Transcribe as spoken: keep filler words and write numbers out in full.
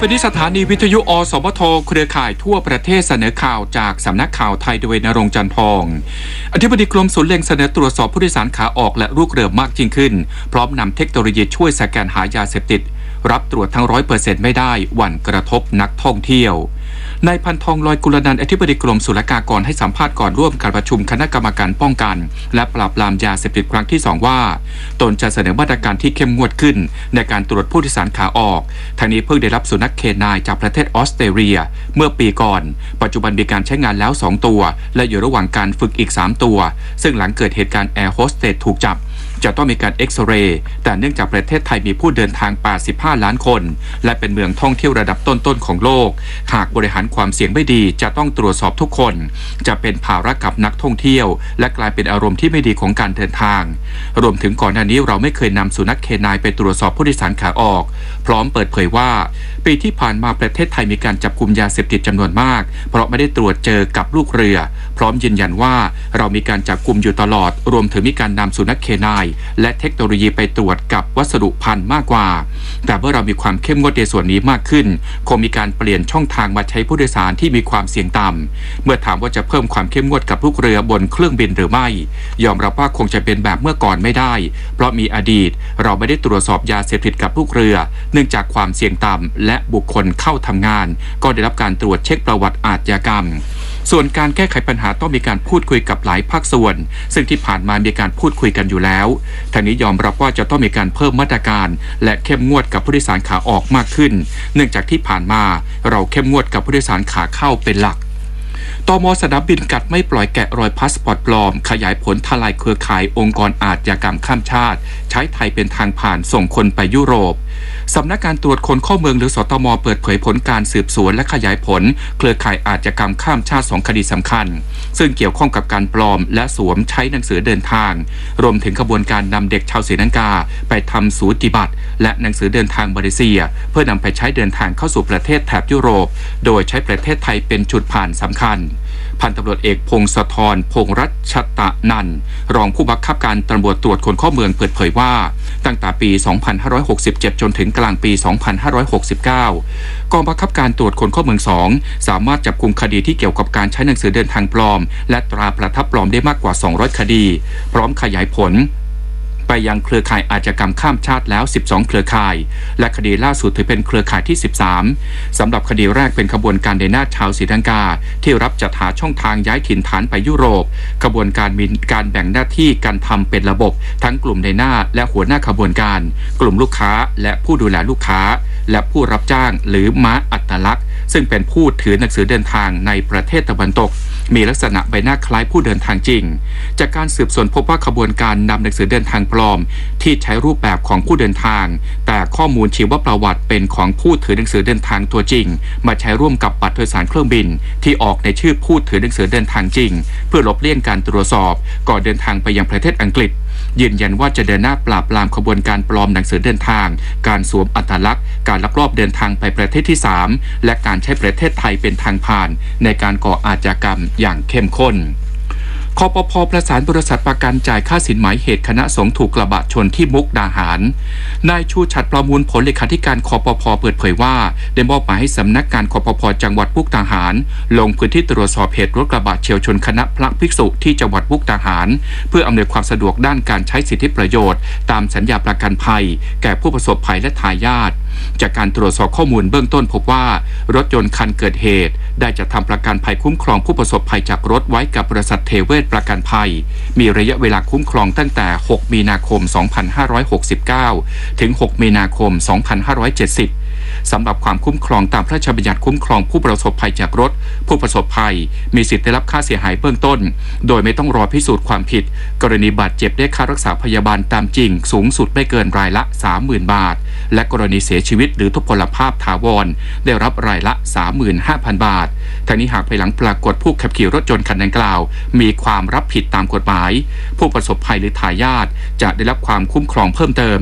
ไปที่สถานีวิทยุอสมทเครือข่ายทั่วประเทศเสนอข่าวจากสำนักข่าวไทยโดยณรงค์จันทร์ทองอธิบดีกรมศุลเล็งเสนอตรวจสอบผู้โดยสารขาออกและลูกเรือมากยิ่งขึ้นพร้อมนำเทคโนโลยีช่วยสแกนหายาเสพติดรับตรวจทั้งร้อยเปอร์เซ็นต์ไม่ได้หวั่นกระทบนักท่องเที่ยวนายพันทองลอยกุลนันท์อธิบดีกรมศุลกากรให้สัมภาษณ์ก่อนร่วมการประชุมคณะกรรมการป้องกันและปราบปรามยาเสพติดครั้งที่สองว่าตนจะเสนอมาตรการที่เข้มงวดขึ้นในการตรวจผู้โดยสารขาออกทั้งนี้เพิ่งได้รับสุนัขเคนายจากประเทศออสเตรเลียเมื่อปีก่อนปัจจุบันมีการใช้งานแล้วสองตัวและอยู่ระหว่างการฝึกอีกสามตัวซึ่งหลังเกิดเหตุการณ์แอร์โฮสเตสถูกจับจะต้องมีการเอ็กซเรย์แต่เนื่องจากประเทศไทยมีผู้เดินทางแปดสิบห้าล้านคนและเป็นเมืองท่องเที่ยวระดับต้นๆของโลกหากบริหารความเสี่ยงไม่ดีจะต้องตรวจสอบทุกคนจะเป็นภาระกับนักท่องเที่ยวและกลายเป็นอารมณ์ที่ไม่ดีของการเดินทางรวมถึงก่อนหน้านี้เราไม่เคยนำสุนัขเคนายไปตรวจสอบผู้โดยสารขาออกพร้อมเปิดเผยว่าปีที่ผ่านมาประเทศไทยมีการจับกุมยาเสพติดจำนวนมากเพราะไม่ได้ตรวจเจอกับลูกเรือพร้อมยืนยันว่าเรามีการจับกุมอยู่ตลอดรวมถึงมีการนำสุนัขเคนายและเทคโนโลยีไปตรวจกับวัสดุพันธุ์มากกว่าแต่เมื่อเรามีความเข้มงวดในส่วนนี้มากขึ้นคงมีการเปลี่ยนช่องทางมาใช้ผู้โดยสารที่มีความเสี่ยงต่ำเมื่อถามว่าจะเพิ่มความเข้มงวดกับลูกเรือบนเครื่องบินหรือไม่ยอมรับว่าคงจะเป็นแบบเมื่อก่อนไม่ได้เพราะมีอดีตเราไม่ได้ตรวจสอบยาเสพติดกับลูกเรือเนื่องจากความเสี่ยงต่ำและบุคคลเข้าทำงานก็ได้รับการตรวจเช็คประวัติอาชญากรรมส่วนการแก้ไขปัญหาต้องมีการพูดคุยกับหลายภาคส่วนซึ่งที่ผ่านมามีการพูดคุยกันอยู่แล้วทางนี้ยอมรับว่าจะต้องมีการเพิ่มมาตรการและเข้มงวดกับผู้โดยสารขาออกมากขึ้นเนื่องจากที่ผ่านมาเราเข้มงวดกับผู้โดยสารขาเข้าเป็นหลักตม.สนามบินกัดไม่ปล่อยแกะรอยพาสปอร์ตปลอมขยายผลทลายเครือข่ายองค์กรอาชญากรรมข้ามชาติใช้ไทยเป็นทางผ่านส่งคนไปยุโรปสำนักงานตรวจคนเข้าเมืองหรือสตม.เปิดเผยผลการสืบสวนและขยายผลเครือข่ายอาชญากรรมข้ามชาติสองคดีสำคัญซึ่งเกี่ยวข้องกับการปลอมและสวมใช้หนังสือเดินทางรวมถึงขบวนการนำเด็กชาวศรีลังกาไปทำสูติบัตรและหนังสือเดินทางมาเลเซียเพื่อนำไปใช้เดินทางเข้าสู่ประเทศแถบยุโรปโดยใช้ประเทศไทยเป็นจุดผ่านสำคัญพันตำรวจเอกพงศธรพงษ์รัชตะนันท์รองผู้บังคับการตำรวจตรวจคนเข้าเมืองเปิดเผยว่าตั้งแต่ปี สองพันห้าร้อยหกสิบเจ็ด จนถึงกลางปี สองพันห้าร้อยหกสิบเก้ากองบังคับการตรวจคนเข้าเมืองสองสามารถจับกุมคดีที่เกี่ยวกับการใช้หนังสือเดินทางปลอมและตราประทับปลอมได้มากกว่าสองร้อยคดีพร้อมขยายผลไปยังเครือข่ายอาชญากรรมข้ามชาติแล้วสิบสองเครือข่ายและคดีล่าสุดถือเป็นเครือข่ายที่สิบสามสำหรับคดีแรกเป็นขบวนการในหน้าชาวศรีลังกาที่รับจัดหาช่องทางย้ายถิ่นฐานไปยุโรปขบวนการมีการแบ่งหน้าที่การทำเป็นระบบทั้งกลุ่มในหน้าและหัวหน้าขบวนการกลุ่มลูกค้าและผู้ดูแลลูกค้าและผู้รับจ้างหรือม้าอัตลักษณ์ซึ่งเป็นผู้ถือหนังสือเดินทางในประเทศตะวันตกมีลักษณะใบหน้าคล้ายผู้เดินทางจริงจากการสืบสวนพบว่าขบวนการนำหนังสือเดินทางปลอมที่ใช้รูปแบบของผู้เดินทางแต่ข้อมูลชีวประวัติเป็นของผู้ถือหนังสือเดินทางตัวจริงมาใช้ร่วมกับบัตรโดยสารเครื่องบินที่ออกในชื่อผู้ถือหนังสือเดินทางจริงเพื่อลบเลี่ยงการตรวจสอบก่อนเดินทางไปยังประเทศอังกฤษยืนยันว่าจะเดินหน้าปราบปรามขบวนการปลอมหนังสือเดินทางการสวมอัตลักษณ์การลักลอบเดินทางไปประเทศที่สามและการใช้ประเทศไทยเป็นทางผ่านในการก่ออาชญากรรมอย่างเข้มข้นคปภ.ประสานบริษัทประกันจ่ายค่าสินไหมเหตุคณะสงฆ์ถูกกระบะชนที่มุกดาหารนายชูฉัตรประมูลผลเลขาธิการคปภ.เปิดเผยว่าได้มอบหมายให้สำนักงานคปภ.จังหวัดมุกดาหารลงพื้นที่ตรวจสอบเหตุรถกระบะเฉี่ยวชนคณะพระภิกษุที่จังหวัดมุกดาหารเพื่ออำนวยความสะดวกด้านการใช้สิทธิประโยชน์ตามสัญญาประกันภัยแก่ผู้ประสบภัยและทายาทจากการตรวจสอบข้อมูลเบื้องต้นพบว่ารถยนต์คันเกิดเหตุได้จัดทำประกันภัยคุ้มครองผู้ประสบภัยจากรถไว้กับบริษัทเทเวศประกันภัยมีระยะเวลาคุ้มครองตั้งแต่หกมีนาคมสองพันห้าร้อยหกสิบเก้าถึงหกมีนาคมสองพันห้าร้อยเจ็ดสิบสำหรับความคุ้มครองตามพระราชบัญญัติคุ้มครองผู้ประสบภัยจากรถผู้ประสบภัยมีสิทธิ์ได้รับค่าเสียหายเบื้องต้นโดยไม่ต้องรอพิสูจน์ความผิดกรณีบาดเจ็บได้ค่ารักษาพยาบาลตามจริงสูงสุดไม่เกินรายละ สามหมื่น บาทและกรณีเสียชีวิตหรือทุพพลภาพถาวรได้รับรายละ สามหมื่นห้าพัน บาททั้งนี้หากภายหลังปรากฏผู้ขับขี่รถยนต์คันดังกล่าวมีความรับผิดตามกฎหมายผู้ประสบภัยหรือทายาทจะได้รับความคุ้มครองเพิ่มเติม